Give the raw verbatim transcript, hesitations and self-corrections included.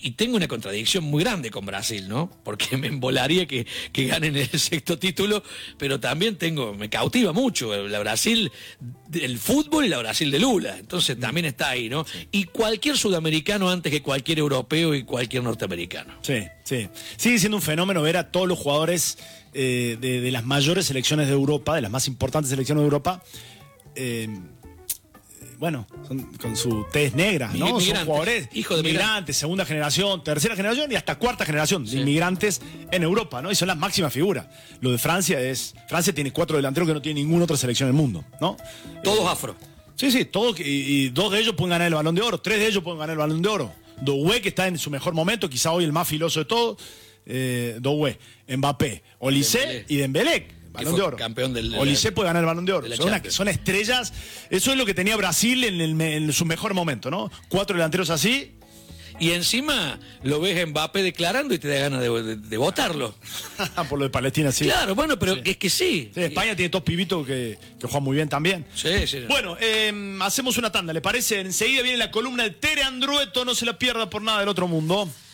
Y tengo una contradicción muy grande con Brasil, ¿no? Porque me embolaría que, que ganen el sexto título, pero también tengo, me cautiva mucho la Brasil del fútbol y la Brasil de Lula. Entonces también está ahí, ¿no? Sí. Y cualquier sudamericano antes que cualquier europeo y cualquier norteamericano. Sí, sí. Sigue siendo un fenómeno ver a todos los jugadores eh, de, de las mayores selecciones de Europa, de las más importantes selecciones de Europa, eh, bueno, son, con su tez negra, ¿no? Son jugadores hijos de migrantes, migrantes, segunda generación, tercera generación y hasta cuarta generación de sí. inmigrantes en Europa, ¿no? Y son las máximas figuras. Lo de Francia es... Francia tiene cuatro delanteros que no tiene ninguna otra selección del mundo, ¿no? Todos eh, afro. Sí, sí, todos, y, y dos de ellos pueden ganar el Balón de Oro, tres de ellos pueden ganar el Balón de Oro. Doué, que está en su mejor momento, quizá hoy el más filoso de todos, eh, Doué, Mbappé, Olise y Dembélé. Balón de Oro. Campeón del, Olise puede ganar el Balón de Oro. Son, una, son estrellas. Eso es lo que tenía Brasil en, el, en su mejor momento, ¿no? Cuatro delanteros así. Y encima lo ves a Mbappé declarando y te da ganas de, de, de votarlo. Por lo de Palestina, sí. Claro, bueno, pero sí. es que sí. sí. España tiene dos pibitos que, que juegan muy bien también. Sí, sí. Bueno, eh, hacemos una tanda, ¿le parece? Enseguida viene la columna de Tere Andrueto. No se la pierda por nada del otro mundo.